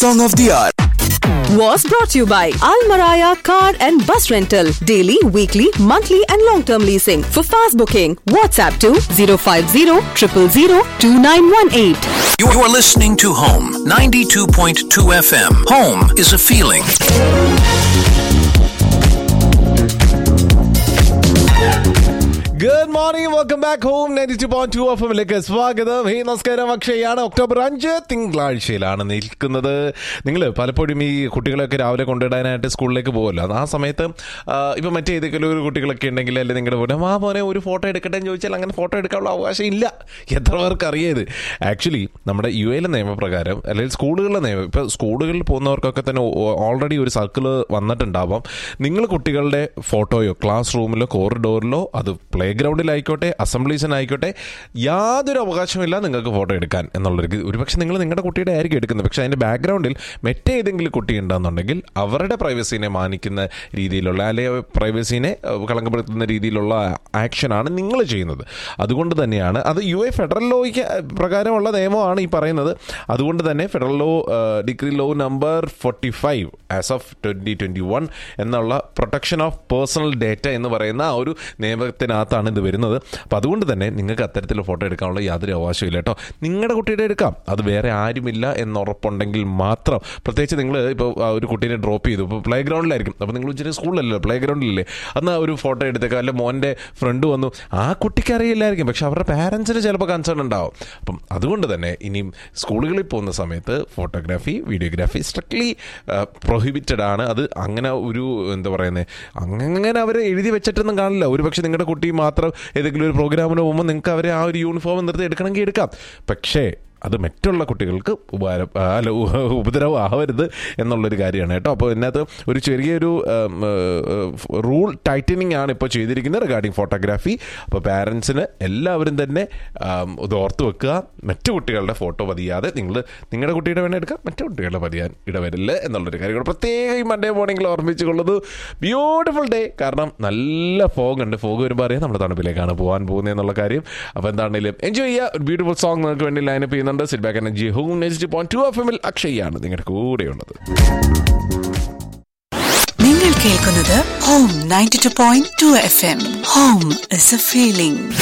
Song of the Hour was brought to you by Almaraya Car and Bus Rental. Daily, weekly, monthly and long-term leasing. For fast booking, WhatsApp to 050-000-2918. You are listening to Home 92.2 FM. Home is a feeling. Good morning, welcome back home 92.2 എഫ്എമ്മിലേക്ക് സ്വാഗതം. ഹേ നമസ്കാരം, അക്ഷയാണ്. October 5 തിങ്കളാഴ്ചയിലാണ് നിൽക്കുന്നത്. നിങ്ങൾ പലപ്പോഴും ഈ കുട്ടികളൊക്കെ രാവിലെ കൊണ്ടുവിടാനായിട്ട് സ്കൂളിലേക്ക് പോകുമല്ലോ. ആ സമയത്ത് ഇപ്പം മറ്റേ ഏതെങ്കിലും ഒരു കുട്ടികളൊക്കെ ഉണ്ടെങ്കിൽ അല്ലെങ്കിൽ നിങ്ങളുടെ പോലെ മോനെ ഒരു ഫോട്ടോ എടുക്കട്ടെ എന്ന് ചോദിച്ചാൽ അങ്ങനെ ഫോട്ടോ എടുക്കാനുള്ള അവകാശം ഇല്ല. എത്ര പേർക്ക് അറിയത്? ആക്ച്വലി നമ്മുടെ യു എയിലെ നിയമപ്രകാരം അല്ലെങ്കിൽ സ്കൂളുകളിലെ നിയമം, ഇപ്പോൾ സ്കൂളുകളിൽ പോകുന്നവർക്കൊക്കെ തന്നെ ഓൾറെഡി ഒരു സർക്കിൾ വന്നിട്ടുണ്ടാവാം. നിങ്ങൾ കുട്ടികളുടെ ഫോട്ടോയോ ക്ലാസ് റൂമിലോ കോറിഡോറിലോ അത് പ്ലേ ഗ്രൗണ്ടിലായിക്കോട്ടെ അസംബ്ലീസിനായിക്കോട്ടെ യാതൊരു അവകാശമില്ല നിങ്ങൾക്ക് ഫോട്ടോ എടുക്കാൻ എന്നുള്ളൊരു. ഒരുപക്ഷെ നിങ്ങൾ നിങ്ങളുടെ കുട്ടിയുടെ ആയിരിക്കും എടുക്കുന്നത്, പക്ഷേ അതിൻ്റെ ബാക്ക്ഗ്രൗണ്ടിൽ മറ്റേതെങ്കിലും കുട്ടി ഉണ്ടെന്നുണ്ടെങ്കിൽ അവരുടെ പ്രൈവസീനെ മാനിക്കുന്ന രീതിയിലുള്ള അല്ലെങ്കിൽ പ്രൈവസീനെ കളങ്കപ്പെടുത്തുന്ന രീതിയിലുള്ള ആക്ഷനാണ് നിങ്ങൾ ചെയ്യുന്നത്. അതുകൊണ്ട് തന്നെയാണ് അത് യു എ ഫെഡറൽ ലോയ്ക്ക് പ്രകാരമുള്ള നിയമമാണ് ഈ പറയുന്നത്. അതുകൊണ്ട് തന്നെ federal law degree law number 45 as of 2021 എന്നുള്ള പ്രൊട്ടക്ഷൻ ഓഫ് പേഴ്സണൽ ഡേറ്റ എന്ന് പറയുന്ന ആ ഒരു നിയമത്തിനകത്താണ് ഇത് വരുന്നത്. അപ്പോൾ അതുകൊണ്ട് തന്നെ നിങ്ങൾക്ക് അത്തരത്തിൽ ഫോട്ടോ എടുക്കാനുള്ള യാതൊരു അവകാശമില്ല കേട്ടോ. നിങ്ങളുടെ കുട്ടിയുടെ എടുക്കാം, അത് വേറെ ആരുമില്ല എന്നുറപ്പുണ്ടെങ്കിൽ മാത്രം. പ്രത്യേകിച്ച് നിങ്ങൾ ഇപ്പോൾ ഒരു കുട്ടീനെ ഡ്രോപ്പ് ചെയ്തു, ഇപ്പോൾ പ്ലേ ഗ്രൗണ്ടിലായിരിക്കും, അപ്പോൾ നിങ്ങൾ ഇച്ചിരി സ്കൂളിലല്ലോ പ്ലേ ഗ്രൗണ്ടിലല്ലേ, എന്നാൽ ഒരു ഫോട്ടോ എടുത്തേക്കാം. അല്ലെ മോൻ്റെ ഫ്രണ്ട് വന്നു, ആ കുട്ടിക്ക് അറിയില്ലായിരിക്കും, പക്ഷെ അവരുടെ പാരൻസിന് ചിലപ്പോൾ കൺസേൺ ഉണ്ടാവും. അപ്പം അതുകൊണ്ട് തന്നെ ഇനിയും സ്കൂളുകളിൽ പോകുന്ന സമയത്ത് ഫോട്ടോഗ്രാഫി വീഡിയോഗ്രാഫി സ്ട്രിക്ട്ലി പ്രൊഹിബിറ്റഡ് ആണ്. അത് അങ്ങനെ ഒരു എന്താ പറയുന്നത്, അങ്ങനെ അവർ എഴുതി വെച്ചിട്ടൊന്നും കാണില്ല. ഒരു പക്ഷേ നിങ്ങളുടെ കുട്ടി മാത്രം ഏതെങ്കിലും ഒരു പ്രോഗ്രാമിന് പോകുമ്പോൾ നിങ്ങൾക്ക് അവരെ ആ ഒരു യൂണിഫോം നിർത്തി എടുക്കണമെങ്കിൽ എടുക്കാം. പക്ഷേ അത് മറ്റുള്ള കുട്ടികൾക്ക് ഉപദ്രവം ആവരുത് എന്നുള്ളൊരു കാര്യമാണ് കേട്ടോ. അപ്പോൾ ഇതിനകത്ത് ഒരു ചെറിയൊരു റൂൾ ടൈറ്റനിങ് ആണ് ഇപ്പോൾ ചെയ്തിരിക്കുന്നത് റിഗാർഡിങ് ഫോട്ടോഗ്രാഫി. അപ്പോൾ പാരൻസിന് എല്ലാവരും തന്നെ ഇത് ഓർത്ത് വെക്കുക, മറ്റു കുട്ടികളുടെ ഫോട്ടോ പതിയാതെ നിങ്ങളുടെ കുട്ടിയുടെ വേണം എടുക്കാം, മറ്റു കുട്ടികളുടെ പതിയാൻ ഇടവരില്ല എന്നുള്ളൊരു കാര്യം പ്രത്യേകം ഈ മൺഡേ മോർണിംഗിൽ ഓർമ്മിച്ചുകൊള്ളത്. ബ്യൂട്ടിഫുൾ ഡേ, കാരണം നല്ല ഫോഗ് ഉണ്ട്. ഫോഗ് വരുമ്പോൾ അറിയാം നമ്മുടെ തണുപ്പിലേക്കാണ് പോകാൻ പോകുന്നത് എന്നുള്ള കാര്യം. അപ്പോൾ എന്താണെങ്കിലും എൻജോയ് ചെയ്യുക. ഒരു ബ്യൂട്ടിഫുൾ സോങ് നിങ്ങൾക്ക് വേണ്ടി ലൈനപ്പ് ചെയ്യുന്നത്. സിറ്റ് ബാക്ക് എനർജി ഹോം 92.2 എഫ്എമ്മിൽ അക്ഷയാണ് നിങ്ങളുടെ കൂടെയുള്ളത്. നിങ്ങൾ കേൾക്കുന്നത് home 92.2 FM. Home is A feeling.